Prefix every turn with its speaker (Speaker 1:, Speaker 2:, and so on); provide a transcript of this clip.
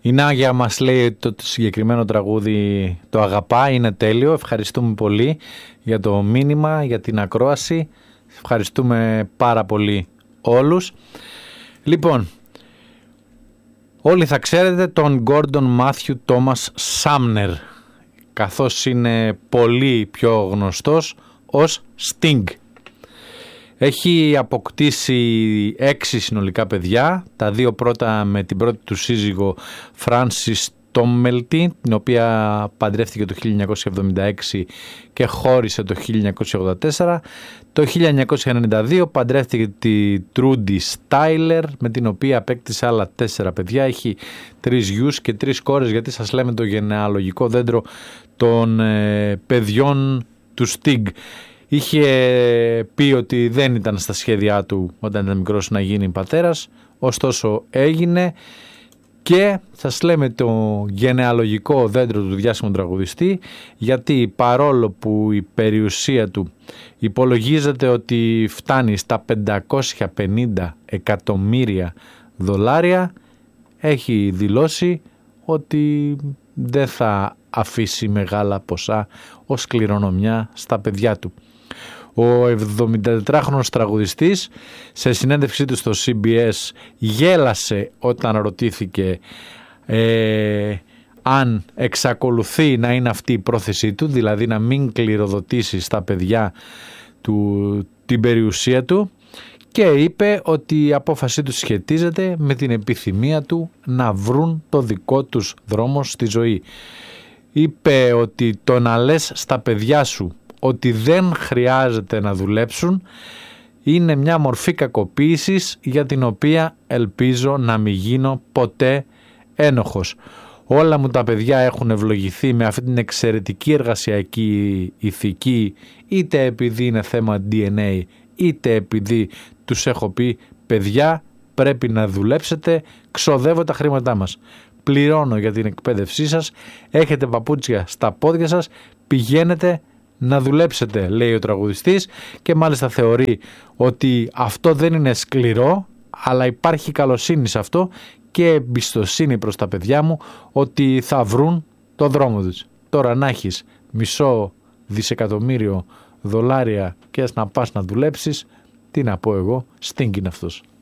Speaker 1: Η Νάγια μας λέει ότι το συγκεκριμένο τραγούδι το αγαπά, είναι τέλειο. Ευχαριστούμε πολύ για το μήνυμα, για την ακρόαση. Ευχαριστούμε πάρα πολύ όλους. Λοιπόν, όλοι θα ξέρετε τον Gordon Matthew Thomas Sumner, καθώς είναι πολύ πιο γνωστός ως Sting. Έχει αποκτήσει 6 συνολικά παιδιά, τα 2 πρώτα με την πρώτη του σύζυγο Frances Tomelty, την οποία παντρεύτηκε το 1976 και χώρισε το 1984. Το 1992 παντρεύτηκε τη Trudy Styler, με την οποία απέκτησε άλλα 4 παιδιά. Έχει 3 γιους και 3 κόρες, γιατί σας λέμε το γενεαλογικό δέντρο των παιδιών του Sting. Είχε πει ότι δεν ήταν στα σχέδιά του όταν ήταν μικρός να γίνει πατέρας, ωστόσο έγινε, και σας λέμε το γενεαλογικό δέντρο του διάσημου τραγουδιστή, γιατί παρόλο που η περιουσία του υπολογίζεται ότι φτάνει στα 550 εκατομμύρια δολάρια, έχει δηλώσει ότι δεν θα αφήσει μεγάλα ποσά ως κληρονομιά στα παιδιά του. Ο 74χρονος τραγουδιστής σε συνέντευξή του στο CBS γέλασε όταν ρωτήθηκε αν εξακολουθεί να είναι αυτή η πρόθεσή του, δηλαδή να μην κληροδοτήσει στα παιδιά του την περιουσία του, και είπε ότι η απόφασή του σχετίζεται με την επιθυμία του να βρουν το δικό τους δρόμο στη ζωή. Είπε ότι το να λες στα παιδιά σου ότι δεν χρειάζεται να δουλέψουν είναι μια μορφή κακοποίησης για την οποία ελπίζω να μην γίνω ποτέ ένοχος. Όλα μου τα παιδιά έχουν ευλογηθεί με αυτή την εξαιρετική εργασιακή ηθική, είτε επειδή είναι θέμα DNA, είτε επειδή τους έχω πει παιδιά πρέπει να δουλέψετε, ξοδεύω τα χρήματά μας, πληρώνω για την εκπαίδευσή σας, έχετε παπούτσια στα πόδια σας, πηγαίνετε να δουλέψετε, λέει ο τραγουδιστής, και μάλιστα θεωρεί ότι αυτό δεν είναι σκληρό, αλλά υπάρχει καλοσύνη σε αυτό και εμπιστοσύνη προς τα παιδιά μου ότι θα βρουν το δρόμο τους. Τώρα να έχεις $500 δισεκατομμύριο και να πας να δουλέψεις, τι να πω εγώ, Sting είναι αυτός.